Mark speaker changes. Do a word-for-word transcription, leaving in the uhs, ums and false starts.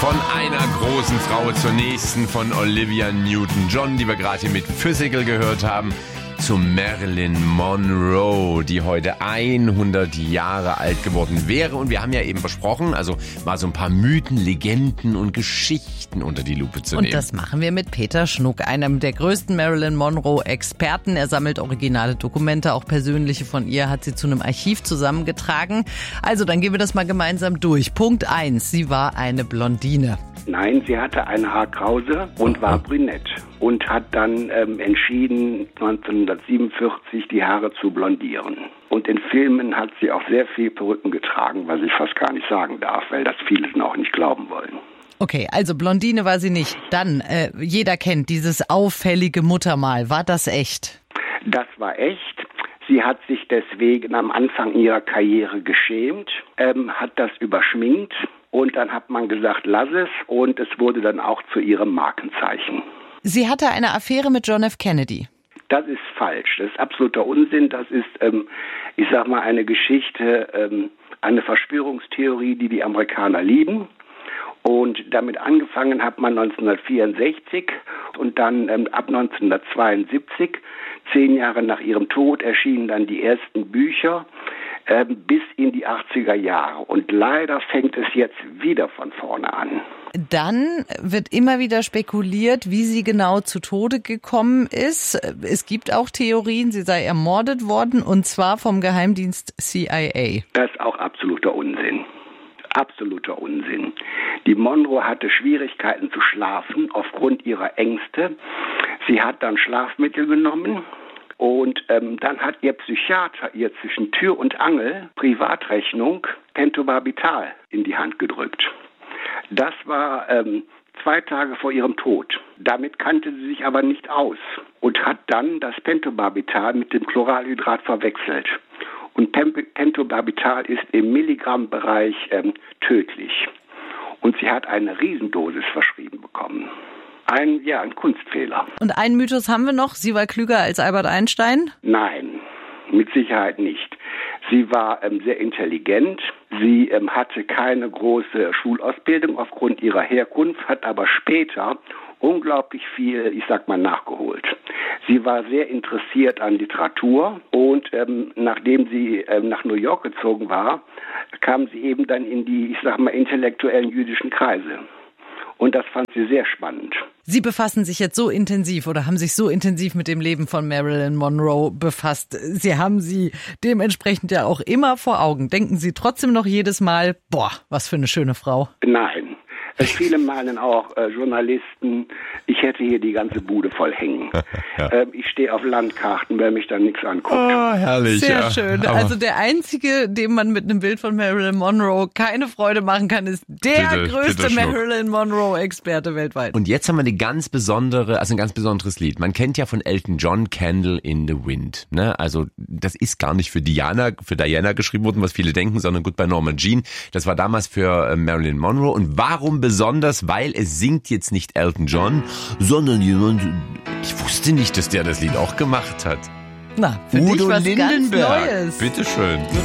Speaker 1: Von einer großen Frau zur nächsten, von Olivia Newton-John, die wir gerade hier mit Physical gehört haben, zu Marilyn Monroe, die heute hundert Jahre alt geworden wäre. Und wir haben ja eben versprochen, also mal so ein paar Mythen, Legenden und Geschichten unter die Lupe zu nehmen.
Speaker 2: Und das machen wir mit Peter Schnuck, einem der größten Marilyn Monroe-Experten. Er sammelt originale Dokumente, auch persönliche von ihr, hat sie zu einem Archiv zusammengetragen. Also, dann gehen wir das mal gemeinsam durch. Punkt eins, sie war eine Blondine.
Speaker 3: Nein, sie hatte eine Haarkrause und war brünett und hat dann ähm, entschieden, neunzehnhundertsiebenundvierzig die Haare zu blondieren. Und in Filmen hat sie auch sehr viel Perücken getragen, was ich fast gar nicht sagen darf, weil das viele auch nicht glauben wollen.
Speaker 2: Okay, also Blondine war sie nicht. Dann, äh, jeder kennt dieses auffällige Muttermal. War das echt?
Speaker 3: Das war echt. Sie hat sich deswegen am Anfang ihrer Karriere geschämt, ähm, hat das überschminkt. Und dann hat man gesagt, lass es. Und es wurde dann auch zu ihrem Markenzeichen.
Speaker 2: Sie hatte eine Affäre mit John F. Kennedy.
Speaker 3: Das ist falsch. Das ist absoluter Unsinn. Das ist, ähm, ich sag mal, eine Geschichte, ähm, eine Verschwörungstheorie, die die Amerikaner lieben. Und damit angefangen hat man neunzehnhundertvierundsechzig und dann ähm, ab neunzehnhundertzweiundsiebzig, zehn Jahre nach ihrem Tod, erschienen dann die ersten Bücher. Bis in die achtziger Jahre. Und leider fängt es jetzt wieder von vorne an.
Speaker 2: Dann wird immer wieder spekuliert, wie sie genau zu Tode gekommen ist. Es gibt auch Theorien, sie sei ermordet worden, und zwar vom Geheimdienst C I A.
Speaker 3: Das ist auch absoluter Unsinn. Absoluter Unsinn. Die Monroe hatte Schwierigkeiten zu schlafen aufgrund ihrer Ängste. Sie hat dann Schlafmittel genommen. Und ähm, dann hat ihr Psychiater ihr zwischen Tür und Angel Privatrechnung Pentobarbital in die Hand gedrückt. Das war ähm, zwei Tage vor ihrem Tod. Damit kannte sie sich aber nicht aus und hat dann das Pentobarbital mit dem Chloralhydrat verwechselt. Und Pentobarbital ist im Milligrammbereich ähm, tödlich. Und sie hat eine Riesendosis verschrieben bekommen. Ein, ja, ein Kunstfehler.
Speaker 2: Und einen Mythos haben wir noch. Sie war klüger als Albert Einstein?
Speaker 3: Nein, mit Sicherheit nicht. Sie war ähm, sehr intelligent. Sie ähm, hatte keine große Schulausbildung aufgrund ihrer Herkunft, hat aber später unglaublich viel, ich sag mal, nachgeholt. Sie war sehr interessiert an Literatur und ähm, nachdem sie ähm, nach New York gezogen war, kam sie eben dann in die, ich sag mal, intellektuellen jüdischen Kreise. Und das fand sie sehr spannend.
Speaker 2: Sie befassen sich jetzt so intensiv oder haben sich so intensiv mit dem Leben von Marilyn Monroe befasst. Sie haben sie dementsprechend ja auch immer vor Augen. Denken Sie trotzdem noch jedes Mal, boah, was für eine schöne Frau?
Speaker 3: Nein. Es viele meinen auch äh, Journalisten, ich hätte hier die ganze Bude voll hängen. Ja. Ähm, ich stehe auf Landkarten, wer mich dann nichts anguckt.
Speaker 1: Oh, herrlich.
Speaker 2: Sehr
Speaker 1: ja.
Speaker 2: schön. Aber also der Einzige, dem man mit einem Bild von Marilyn Monroe keine Freude machen kann, ist der bitte, größte bitte Marilyn Monroe-Experte weltweit.
Speaker 1: Und jetzt haben wir eine ganz besondere, also ein ganz besonderes Lied. Man kennt ja von Elton John Candle in the Wind. Ne? Also das ist gar nicht für Diana, für Diana geschrieben worden, was viele denken, sondern gut bei Norma Jean. Das war damals für äh, Marilyn Monroe. Und warum besonders? Weil es singt jetzt nicht Elton John, sondern jemand, ich wusste nicht, dass der das Lied auch gemacht hat.
Speaker 2: Na, für
Speaker 1: Udo
Speaker 2: dich was
Speaker 1: Lindenberg.
Speaker 2: Ganz Neues.
Speaker 1: Bitteschön.